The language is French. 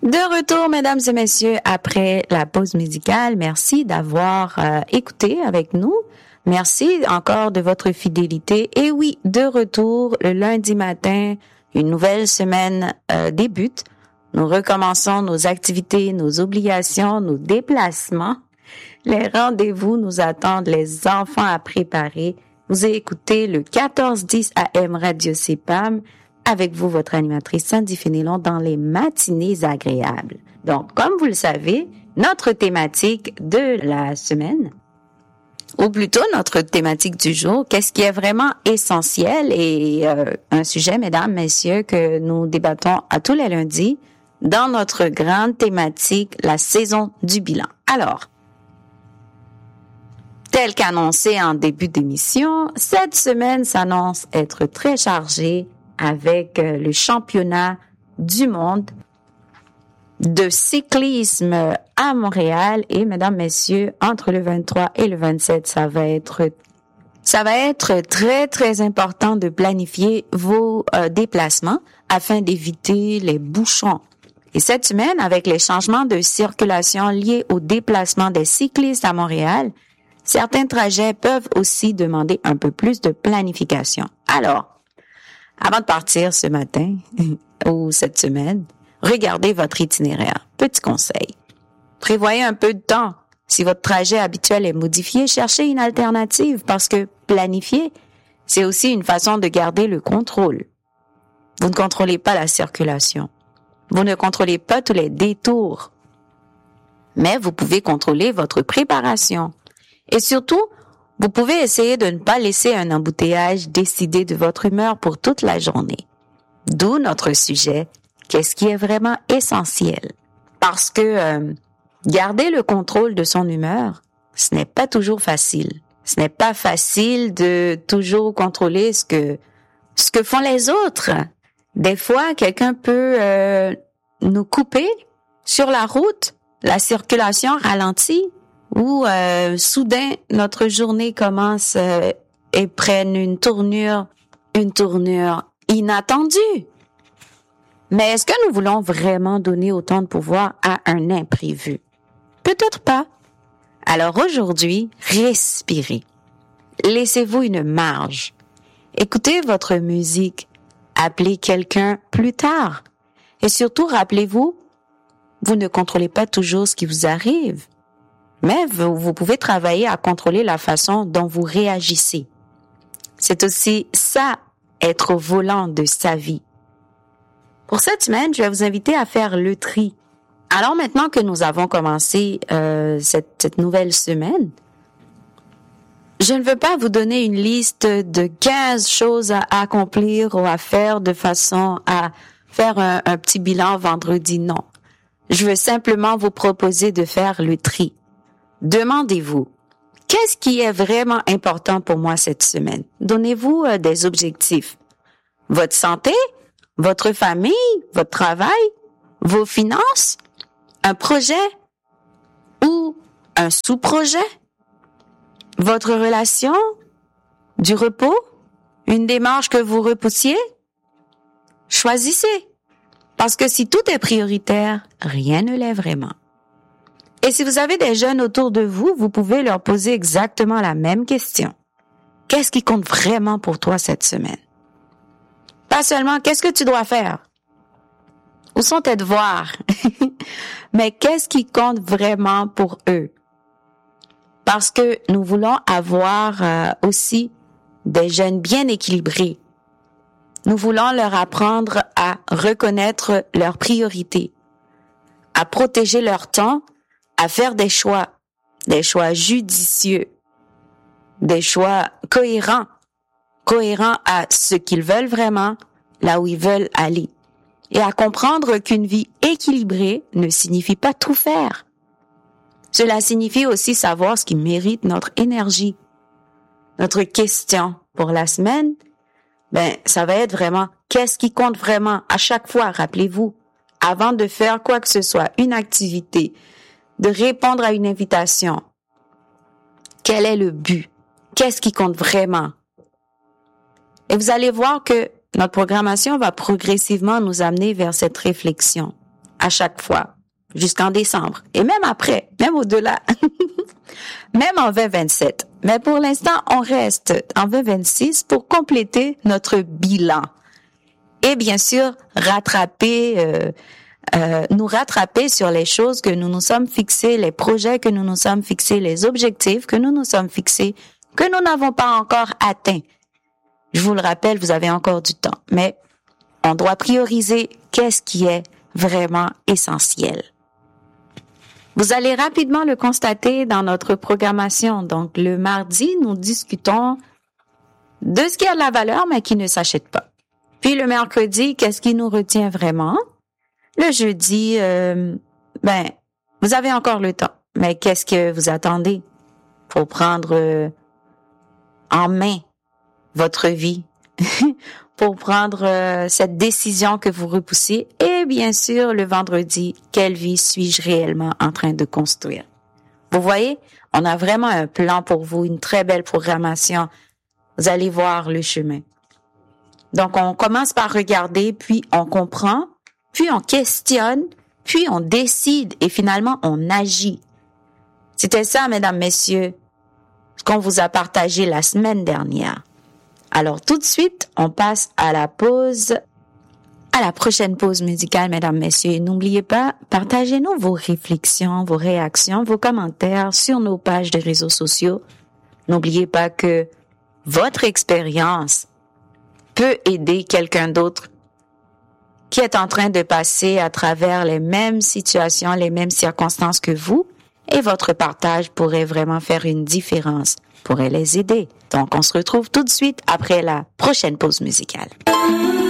De retour, mesdames et messieurs, après la pause musicale. Merci d'avoir écouté avec nous. Merci encore de votre fidélité. Et oui, de retour le lundi matin, une nouvelle semaine débute. Nous recommençons nos activités, nos obligations, nos déplacements. Les rendez-vous nous attendent, les enfants à préparer. Vous écoutez le 1410 AM Radio CEPAM. Avec vous, votre animatrice Sandy Fénélon dans les matinées agréables. Donc, comme vous le savez, notre thématique de la semaine, ou plutôt notre thématique du jour, qu'est-ce qui est vraiment essentiel et un sujet, mesdames, messieurs, que nous débattons à tous les lundis dans notre grande thématique, la saison du bilan. Alors, tel qu'annoncé en début d'émission, cette semaine s'annonce être très chargée avec le championnat du monde de cyclisme à Montréal. Et mesdames, messieurs, entre le 23 et le 27, ça va être très, très important de planifier vos déplacements afin d'éviter les bouchons. Et cette semaine, avec les changements de circulation liés au déplacement des cyclistes à Montréal, certains trajets peuvent aussi demander un peu plus de planification. Alors, avant de partir ce matin ou cette semaine, regardez votre itinéraire. Petit conseil. Prévoyez un peu de temps. Si votre trajet habituel est modifié, cherchez une alternative parce que planifier, c'est aussi une façon de garder le contrôle. Vous ne contrôlez pas la circulation. Vous ne contrôlez pas tous les détours. Mais vous pouvez contrôler votre préparation. Et surtout, vous pouvez essayer de ne pas laisser un embouteillage décider de votre humeur pour toute la journée. D'où notre sujet, qu'est-ce qui est vraiment essentiel? Parce que garder le contrôle de son humeur, ce n'est pas toujours facile. Ce n'est pas facile de toujours contrôler ce que font les autres. Des fois, quelqu'un peut nous couper sur la route, la circulation ralentit, ou soudain notre journée commence et prenne une tournure inattendue. Mais est-ce que nous voulons vraiment donner autant de pouvoir à un imprévu? Peut-être pas. Alors aujourd'hui, respirez. Laissez-vous une marge. Écoutez votre musique. Appelez quelqu'un plus tard. Et surtout, rappelez-vous, vous ne contrôlez pas toujours ce qui vous arrive. Mais vous pouvez travailler à contrôler la façon dont vous réagissez. C'est aussi ça, être au volant de sa vie. Pour cette semaine, je vais vous inviter à faire le tri. Alors maintenant que nous avons commencé cette nouvelle semaine, je ne veux pas vous donner une liste de 15 choses à accomplir ou à faire de façon à faire un petit bilan vendredi, non. Je veux simplement vous proposer de faire le tri. Demandez-vous, qu'est-ce qui est vraiment important pour moi cette semaine? Donnez-vous des objectifs. Votre santé, votre famille, votre travail, vos finances, un projet ou un sous-projet, votre relation, du repos, une démarche que vous repoussiez. Choisissez, parce que si tout est prioritaire, rien ne l'est vraiment. Et si vous avez des jeunes autour de vous, vous pouvez leur poser exactement la même question. Qu'est-ce qui compte vraiment pour toi cette semaine? Pas seulement qu'est-ce que tu dois faire? Où sont tes devoirs? Mais qu'est-ce qui compte vraiment pour eux? Parce que nous voulons avoir aussi des jeunes bien équilibrés. Nous voulons leur apprendre à reconnaître leurs priorités, à protéger leur temps, à faire des choix judicieux, des choix cohérents à ce qu'ils veulent vraiment, là où ils veulent aller, et à comprendre qu'une vie équilibrée ne signifie pas tout faire. Cela signifie aussi savoir ce qui mérite notre énergie. Notre question pour la semaine, ça va être vraiment qu'est-ce qui compte vraiment à chaque fois, rappelez-vous, avant de faire quoi que ce soit, une activité, de répondre à une invitation. Quel est le but? Qu'est-ce qui compte vraiment? Et vous allez voir que notre programmation va progressivement nous amener vers cette réflexion. à chaque fois, jusqu'en décembre, et même après, même au-delà, même en 2027. Mais pour l'instant, on reste en 2026 pour compléter notre bilan. Et bien sûr, nous rattraper sur les choses que nous nous sommes fixées, les projets que nous nous sommes fixés, les objectifs que nous nous sommes fixés, que nous n'avons pas encore atteints. Je vous le rappelle, vous avez encore du temps, mais on doit prioriser qu'est-ce qui est vraiment essentiel. Vous allez rapidement le constater dans notre programmation. Donc, le mardi, nous discutons de ce qui a de la valeur, mais qui ne s'achète pas. Puis le mercredi, qu'est-ce qui nous retient vraiment? Le jeudi, vous avez encore le temps. Mais qu'est-ce que vous attendez pour prendre en main votre vie? Pour prendre cette décision que vous repoussez. Et bien sûr, le vendredi, quelle vie suis-je réellement en train de construire? Vous voyez, on a vraiment un plan pour vous, une très belle programmation. Vous allez voir le chemin. Donc, on commence par regarder, puis on comprend, puis on questionne, puis on décide et finalement, on agit. C'était ça, mesdames, messieurs, ce qu'on vous a partagé la semaine dernière. Alors, tout de suite, on passe à la prochaine pause musicale, mesdames, messieurs. Et n'oubliez pas, partagez-nous vos réflexions, vos réactions, vos commentaires sur nos pages de réseaux sociaux. N'oubliez pas que votre expérience peut aider quelqu'un d'autre qui est en train de passer à travers les mêmes situations, les mêmes circonstances que vous, et votre partage pourrait vraiment faire une différence, pourrait les aider. Donc, on se retrouve tout de suite après la prochaine pause musicale.